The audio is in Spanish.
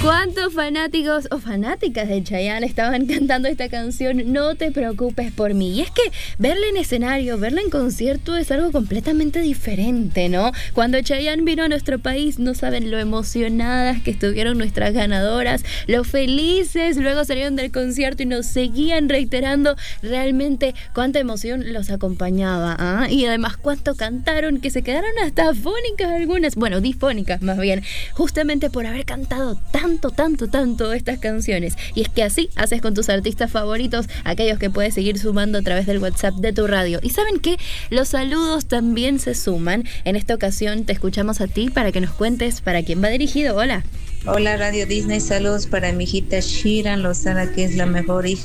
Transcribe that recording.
¿Cuántos fanáticos o fanáticas de Chayanne estaban cantando esta canción? No te preocupes por mí. Y es que verla en escenario, verla en concierto es algo completamente diferente, ¿no? Cuando Chayanne vino a nuestro país, no saben lo emocionadas que estuvieron nuestras ganadoras, lo felices, luego salieron del concierto y nos seguían reiterando realmente cuánta emoción los acompañaba, ¿ah? Y además cuánto cantaron, que se quedaron hasta afónicas algunas, bueno, difónicas más bien, justamente por haber cantado tanto estas canciones. Y es que así haces con tus artistas favoritos, aquellos que puedes seguir sumando a través del WhatsApp de tu radio. Y ¿saben qué? Los saludos también se suman. En esta ocasión te escuchamos a ti para que nos cuentes para quién va dirigido. Hola. Hola Radio Disney, saludos para mi hijita Shiran Lozana, que es la mejor hija